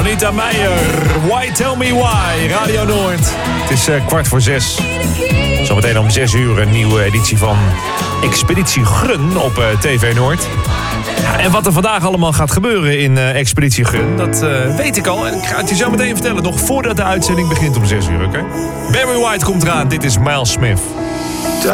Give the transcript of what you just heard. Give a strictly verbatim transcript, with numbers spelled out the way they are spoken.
Anita Meijer, Why Tell Me Why, Radio Noord. Het is uh, kwart voor zes. Zometeen om zes uur een nieuwe editie van Expeditie Grun op uh, T V Noord. Ja, en wat er vandaag allemaal gaat gebeuren in uh, Expeditie Grun, dat uh, weet ik al. En ik ga het je zo meteen vertellen, nog voordat de uitzending begint om zes uur, oké? Okay? Barry White komt eraan, dit is Miles Smith.